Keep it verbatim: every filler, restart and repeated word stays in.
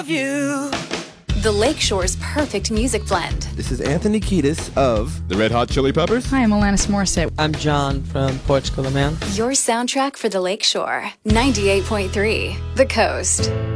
You. The Lakeshore's perfect music blend. This is Anthony Kiedis of The Red Hot Chili Peppers. Hi, I'm Alanis Morissette. I'm John from Portugal, the Man. Your soundtrack for the Lakeshore. ninety-eight point three The Coast.